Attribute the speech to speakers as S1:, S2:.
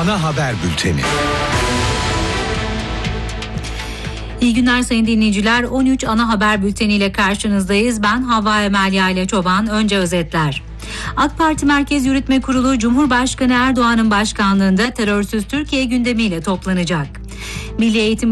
S1: ana haber bülteni.
S2: İyi günler sayın dinleyiciler. 13 ana haber bülteniyle karşınızdayız. Ben Havva Emel Yayla Çoban. Önce özetler. AK Parti Merkez Yürütme Kurulu Cumhurbaşkanı Erdoğan'ın başkanlığında terörsüz Türkiye gündemiyle toplanacak. Milli Eğitim